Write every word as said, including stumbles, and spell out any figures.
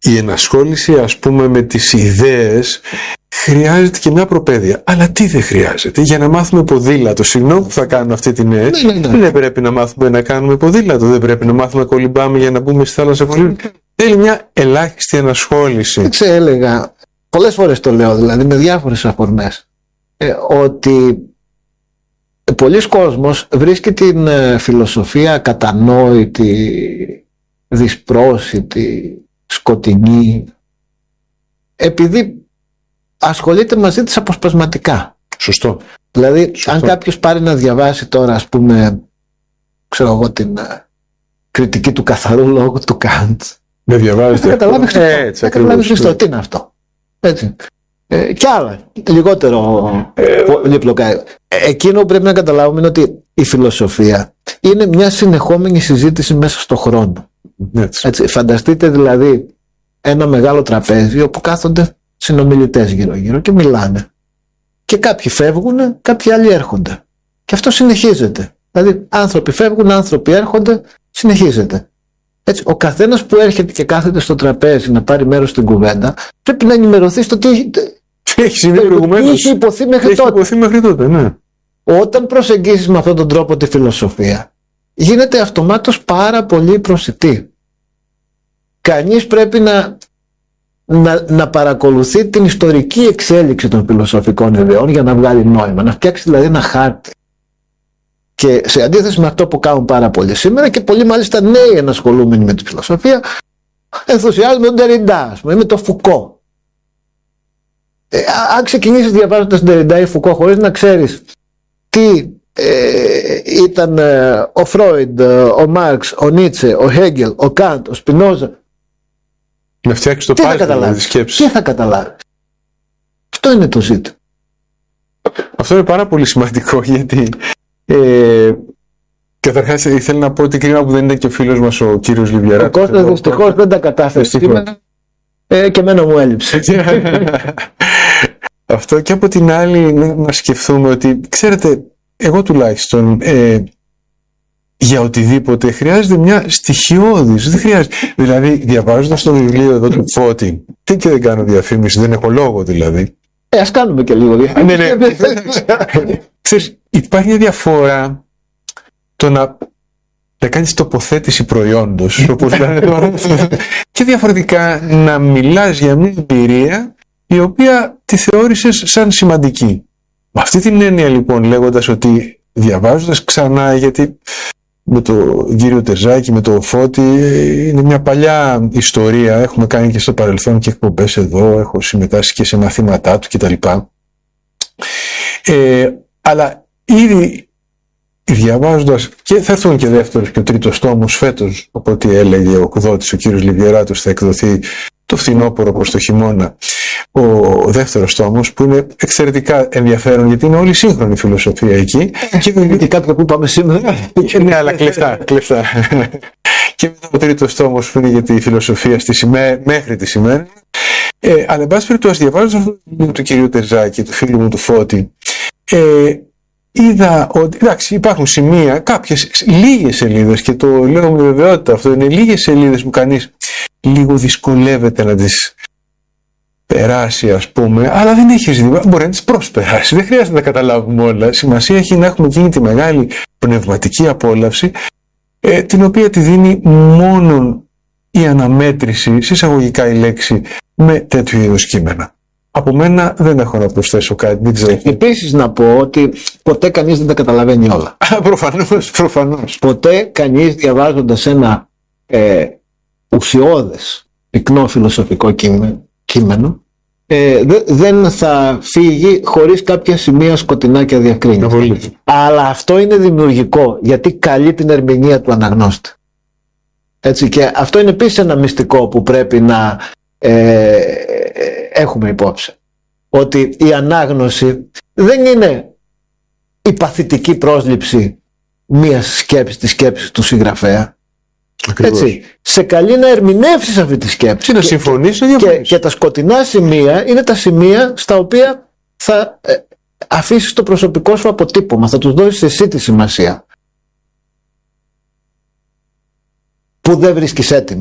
η ενασχόληση, ας πούμε, με τις ιδέες χρειάζεται και μια προπαίδεια. Αλλά τι δεν χρειάζεται? Για να μάθουμε ποδήλατο, συγγνώμη που θα κάνω αυτή την έτσι, ναι, ναι, ναι. δεν πρέπει να μάθουμε να κάνουμε ποδήλατο, δεν πρέπει να μάθουμε κολυμπάμε για να μπούμε στη θάλασσα πολύ. Θέλει μια ελάχιστη ενασχόληση. Έτσι έλεγα, πολλές φορές το λέω, δηλαδή με διάφορες αφορμές, ε, ότι πολλοί κόσμος βρίσκει την ε, φιλοσοφία κατανόητη, δυσπρόσιτη, σκοτεινή, επειδή ασχολείται μαζί της αποσπασματικά. Σωστό. Δηλαδή, Σωστό. αν κάποιος πάρει να διαβάσει τώρα, ας πούμε, ξέρω εγώ, την uh, κριτική του καθαρού λόγου του Καντ, δεν διαβάζετε. θα καταλάβει Χριστό. Έτσι, θα καταλάβει Χριστό. Τι είναι αυτό? Έτσι. Ε, κι άλλα, λιγότερο ε, πολύπλοκα. Ε, εκείνο που πρέπει να καταλάβουμε είναι ότι η φιλοσοφία είναι μια συνεχόμενη συζήτηση μέσα στον χρόνο. Έτσι. Έτσι, φανταστείτε δηλαδή ένα μεγάλο τραπέζι όπου κάθονται συνομιλητές γύρω-γύρω και μιλάνε. Και κάποιοι φεύγουν, κάποιοι άλλοι έρχονται. Και αυτό συνεχίζεται. Δηλαδή, άνθρωποι φεύγουν, άνθρωποι έρχονται, συνεχίζεται. Έτσι, ο καθένας που έρχεται και κάθεται στο τραπέζι να πάρει μέρος στην κουβέντα, πρέπει να ενημερωθεί στο τι έχει συμβεί προηγουμένως. Έχει υποθεί μέχρι τότε. Έχει υποθεί μέχρι τότε, ναι. Όταν προσεγγίσεις με αυτόν τον τρόπο τη φιλοσοφία, γίνεται αυτομάτως πάρα πολύ προσιτή. Κανείς πρέπει να, να, να παρακολουθεί την ιστορική εξέλιξη των φιλοσοφικών ιδεών για να βγάλει νόημα. Να φτιάξει δηλαδή ένα χάρτη. Και σε αντίθεση με αυτό που κάνουν πάρα πολλοί σήμερα και πολλοί μάλιστα νέοι ενασχολούμενοι με τη φιλοσοφία, ενθουσιάζουν με τον Τεριντά, με τον Φουκώ. Ε, αν ξεκινήσεις διαβάζοντας τον Τεριντά ή Φουκώ χωρίς να ξέρεις τι ε, ήταν ε, ο Φρόιντ, ε, ο Μάρξ, ο Νίτσε, ο Χέγκελ, ο Καντ, ο Σπινόζα, να φτιάξεις το πάζλ τη σκέψη. Τι θα καταλάβεις? Αυτό είναι το ζήτημα. Αυτό είναι πάρα πολύ σημαντικό, γιατί ε, καταρχάς ήθελα να πω ότι κρίμα που δεν είναι και ο φίλος μας ο κύριος Λιβιεράτος. Ο Κώστας δυστυχώς δεν τα κατάφερε σήμερα, ε, και εμένα μου έλειψε. Αυτό, και από την άλλη να σκεφτούμε ότι, ξέρετε, εγώ τουλάχιστον ε, για οτιδήποτε χρειάζεται μια στοιχειώδης, δεν χρειάζεται. Δηλαδή, διαβάζοντας το βιβλίο εδώ του Φώτη, τι και δεν κάνω διαφήμιση, δεν έχω λόγο δηλαδή. Ε, ας κάνουμε και λίγο διαφήμιση. Ναι, ναι. Ξέρεις, υπάρχει μια διαφορά το να, να κάνεις τοποθέτηση προϊόντος, όπως λένε τώρα, και διαφορετικά να μιλάς για μια εμπειρία η οποία τη θεώρησες σαν σημαντική. Με αυτή την έννοια λοιπόν, λέγοντας ότι διαβάζοντας ξανά, γιατί με τον κύριο Τερζάκη, με το Φώτη, είναι μια παλιά ιστορία, έχουμε κάνει και στο παρελθόν και εκπομπές εδώ, έχω συμμετάσχει και σε μαθήματά του κτλ. Ε, αλλά ήδη διαβάζοντας, και θα έρθουν και δεύτερος και ο τρίτος τόμος φέτος, από ό,τι έλεγε ο εκδότης, ο κύριος Λιβιεράτος, θα εκδοθεί το φθινόπωρο προς το χειμώνα ο δεύτερος τόμος, που είναι εξαιρετικά ενδιαφέρον, γιατί είναι όλη σύγχρονη φιλοσοφία εκεί. Και, και κάποιο που πάμε σήμερα. Ναι, αλλά κλεφτά, κλεφτά. Και μετά ο τρίτος τόμος που είναι για τη φιλοσοφία στη σημαία, μέχρι τη σημαία. Ε, αλλά εν πάση περιπτώσει, διαβάζοντας αυτό το βιβλίο του κυρίου Τερζάκη, του φίλου μου του Φώτη, ε, είδα ότι, εντάξει, υπάρχουν σημεία, κάποιες λίγες σελίδες, και το λέω με βεβαιότητα αυτό, είναι λίγες σελίδες που κανείς λίγο δυσκολεύεται να τις περάσει, ας πούμε, αλλά δεν έχει ζήτημα, μπορεί να τις προσπεράσει, δεν χρειάζεται να τα καταλάβουμε όλα. Σημασία έχει να έχουμε εκείνη τη μεγάλη πνευματική απόλαυση, ε, την οποία τη δίνει μόνον η αναμέτρηση, συσσαγωγικά η λέξη, με τέτοιου είδους κείμενα. Από μένα δεν έχω να προσθέσω κάτι, δεν ξέρω. Επίσης να πω ότι ποτέ κανείς δεν τα καταλαβαίνει όλα. Προφανώς, προφανώς. Ποτέ κανείς διαβάζοντας ένα ε, ουσιώδες, πυκνό φιλοσοφικό κείμενο, ε, δε, δεν θα φύγει χωρίς κάποια σημεία σκοτεινά και αδιακρίνητα. Αλλά αυτό είναι δημιουργικό, γιατί καλεί την ερμηνεία του αναγνώστη. Έτσι, και αυτό είναι επίσης ένα μυστικό που πρέπει να ε, έχουμε υπόψη. Ότι η ανάγνωση δεν είναι η παθητική πρόσληψη μιας σκέψης, της σκέψης του συγγραφέα. Έτσι, σε καλεί να ερμηνεύσεις αυτή τη σκέψη. Να συμφωνήσω και, και, και τα σκοτεινά σημεία είναι τα σημεία στα οποία θα ε, αφήσεις το προσωπικό σου αποτύπωμα, θα τους δώσεις εσύ τη σημασία που δεν βρίσκεις έτοιμη.